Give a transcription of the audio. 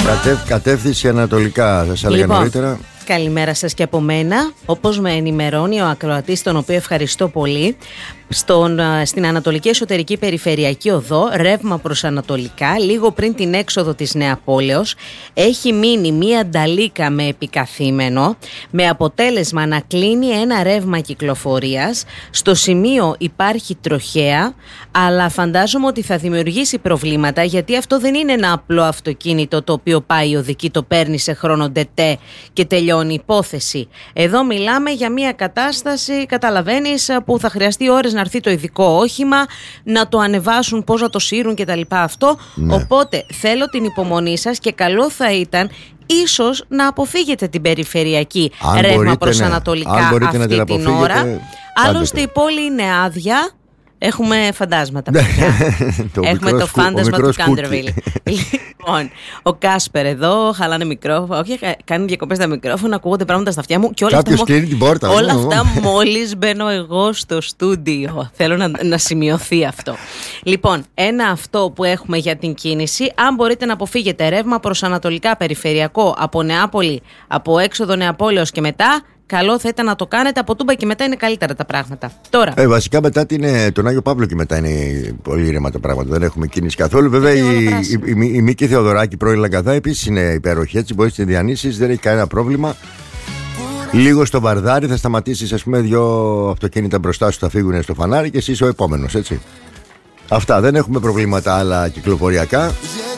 Κατεύθυνση ανατολικά, σας έλεγα νωρίτερα. Καλημέρα σας και από μένα. Όπως με ενημερώνει ο ακροατής, τον οποίο ευχαριστώ πολύ, στην Ανατολική Εσωτερική Περιφερειακή Οδό, ρεύμα προς ανατολικά, λίγο πριν την έξοδο της Νεαπόλεως, έχει μείνει μία νταλίκα με επικαθήμενο, με αποτέλεσμα να κλείνει ένα ρεύμα κυκλοφορίας. Στο σημείο υπάρχει τροχέα, αλλά φαντάζομαι ότι θα δημιουργήσει προβλήματα, γιατί αυτό δεν είναι ένα απλό αυτοκίνητο το οποίο πάει οδική, το παίρνει σε χρόνο ντετέ και τελειώνει η υπόθεση. Εδώ μιλάμε για μία κατάσταση, καταλαβαίνεις, που θα χρειαστεί ώρες να έρθει το ειδικό όχημα, να το ανεβάσουν, πώς να το σύρουν κτλ. Αυτό. Ναι. Οπότε θέλω την υπομονή σας και καλό θα ήταν ίσως να αποφύγετε την περιφερειακή ρεύμα προς ανατολικά αυτή την ώρα. Άλλωστε η πόλη είναι άδεια. Έχουμε φαντάσματα. Έχουμε το φάντασμα του Κάντερβιλ. Λοιπόν, ο Κάσπερ εδώ χαλάνε μικρόφωνο. Όχι, κάνει διακοπές στα μικρόφωνα, ακούγονται πράγματα στα αυτιά μου. Και κάποιος κλείνει την πόρτα. Όλα αυτά μόλις μπαίνω εγώ στο στούντιο. Θέλω να σημειωθεί αυτό. Λοιπόν, ένα αυτό που έχουμε για την κίνηση. Αν μπορείτε να αποφύγετε ρεύμα προς ανατολικά περιφερειακό από Νεάπολη, από έξοδο Νεαπόλεως και μετά, καλό θα ήταν να το κάνετε. Από Τούμπα και μετά είναι καλύτερα τα πράγματα. Τώρα. Βασικά μετά τον Άγιο Παύλο και μετά είναι πολύ ήρεμα τα πράγματα. Δεν έχουμε κίνηση καθόλου. Βέβαια η Μίκη Θεοδωράκη, πρώην Λαγκαδά, επίσης είναι υπέροχη. Έτσι μπορείς να τη διανύσεις, δεν έχει κανένα πρόβλημα. Λίγο στο Βαρδάρι θα σταματήσεις, ας πούμε, 2 αυτοκίνητα μπροστά σου θα φύγουν στο φανάρι και εσύ είσαι ο επόμενος, έτσι. Αυτά, δεν έχουμε προβλήματα άλλα κυκλοφοριακά.